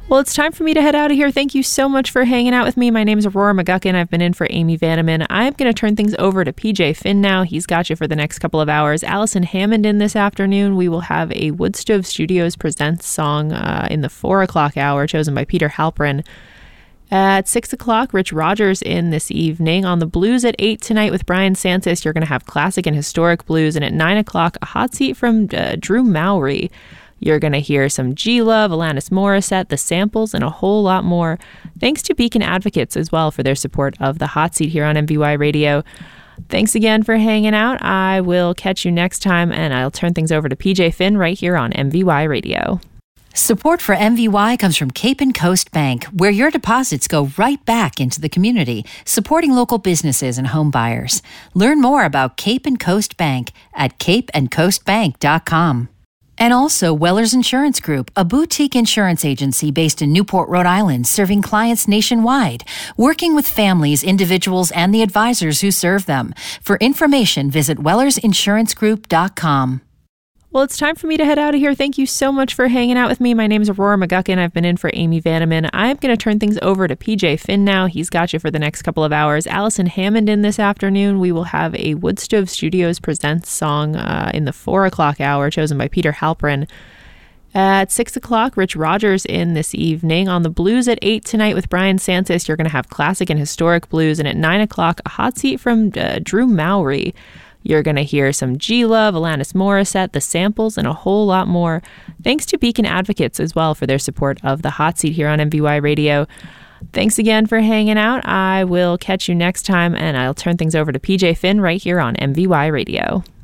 Well, it's time for me to head out of here. Thank you so much for hanging out with me. My name is Aurora McGuckin. I've been in for Amy Vanneman. I'm going to turn things over to PJ Finn now. He's got you for the next couple of hours. Allison Hammond in this afternoon. We will have a Woodstove Studios Presents song in the 4 o'clock hour chosen by Peter Halprin. At 6 o'clock, Rich Rogers in this evening. On the blues at 8 tonight with Brian Santis, you're going to have classic and historic blues. And at 9 o'clock, a hot seat from Drew Mowry. You're going to hear some G-Love, Alanis Morissette, The Samples, and a whole lot more. Thanks to Beacon Advocates as well for their support of the hot seat here on MVY Radio. Thanks again for hanging out. I will catch you next time, and I'll turn things over to PJ Finn right here on MVY Radio. Support for MVY comes from Cape and Coast Bank, where your deposits go right back into the community, supporting local businesses and home buyers. Learn more about Cape and Coast Bank at capeandcoastbank.com. And also Wellers Insurance Group, a boutique insurance agency based in Newport, Rhode Island, serving clients nationwide, working with families, individuals, and the advisors who serve them. For information, visit wellersinsurancegroup.com. Well, it's time for me to head out of here. Thank you so much for hanging out with me. My name is Aurora McGuckin. I've been in for Amy Vanneman. I'm going to turn things over to PJ Finn now. He's got you for the next couple of hours. Allison Hammond in this afternoon. We will have a Woodstove Studios Presents song in the 4 o'clock hour chosen by Peter Halprin. At 6 o'clock, Rich Rogers in this evening. On the blues at 8 tonight with Brian Santis, you're going to have classic and historic blues. And at 9 o'clock, a hot seat from Drew Mowry. You're going to hear some G-Love, Alanis Morissette, The Samples, and a whole lot more. Thanks to Beacon Advocates as well for their support of the hot seat here on MVY Radio. Thanks again for hanging out. I will catch you next time, and I'll turn things over to PJ Finn right here on MVY Radio.